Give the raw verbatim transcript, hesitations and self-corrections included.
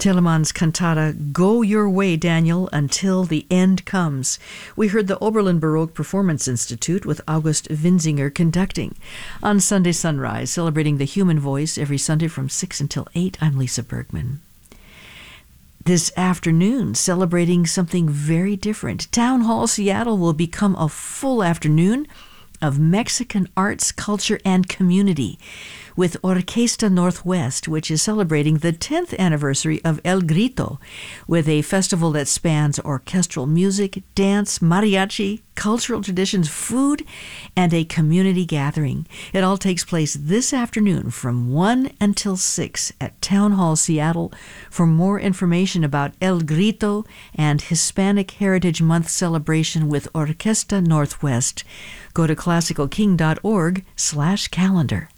Telemann's cantata Go Your Way, Daniel, Until the End Comes. We heard the Oberlin Baroque Performance Institute with August Winzinger conducting. On Sunday Sunrise, celebrating the human voice every Sunday from six until eight, I'm Lisa Bergman. This afternoon, celebrating something very different. Town Hall Seattle will become a full afternoon of Mexican arts, culture, and community with Orquesta Northwest, which is celebrating the tenth anniversary of El Grito, with a festival that spans orchestral music, dance, mariachi, cultural traditions, food, and a community gathering. It all takes place this afternoon from one until six at Town Hall Seattle. For more information about El Grito and Hispanic Heritage Month celebration with Orquesta Northwest, go to classical king dot org slash calendar.